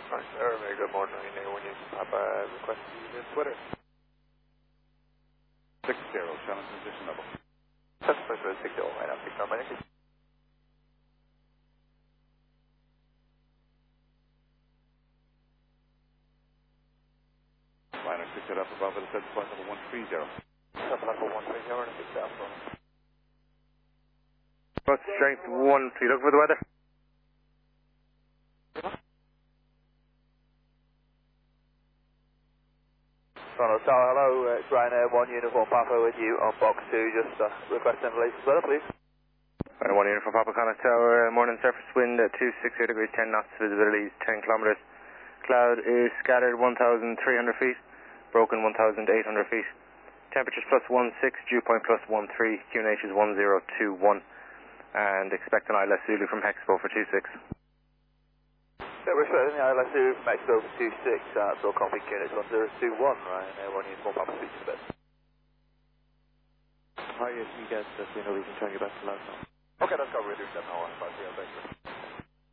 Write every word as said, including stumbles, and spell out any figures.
Right, sir. Very good morning. Ryanair one Uniform Papa request to use Twitter. six zero, challenge position level. Customer service six zero, right now, six zero, minus. Liner six zero up above at set point level one three zero. Set level one three zero, and six zero. Bus strength one three, look for the weather. Toronto Tower, hello, uh, it's Ryanair one Uniform Papa with you on box two, just uh, requesting the latest weather, please. Ryanair one Uniform Papa, Connacht Tower, uh, morning surface wind at two six zero degrees, ten knots, visibility is ten kilometers. Cloud is scattered one thousand three hundred feet, broken one thousand eight hundred feet. Temperatures plus one six, dew point plus one three, Q N H is one zero two one, and expect an I L S Zulu from Hexpo for two six. Yeah, we're expecting the I L S Zulu from Expo for two six, uh, so copy Q N H one zero two one, Ryanair one Uniform Papa, speak to the bed. Hi, yes, you guys, just, you know, we can try and get back to last now. Okay, that's covered, we're doing that now, five zero, thank you.